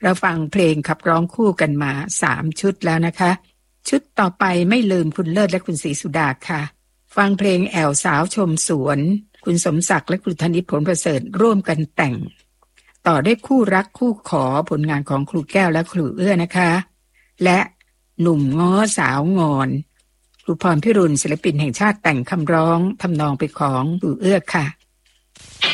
เราฟังเพลงขับร้องคู่กันมา3ชุดแล้วนะคะชุดต่อไปไม่ลืมคุณเลิศและคุณศรีสุดาค่ะฟังเพลงแอวสาวชมสวนคุณสมศักดิ์และคุณธนิตผลประเสริฐร่วมกันแต่งต่อด้วยคู่รักคู่ขอผลงานของครูแก้วและครูเอื้อนะคะและหนุ่มง้อสาวงอนครูพรพิรุณศิลปินแห่งชาติแต่งคำร้องทำนองไปของครูเอื้อค่ะ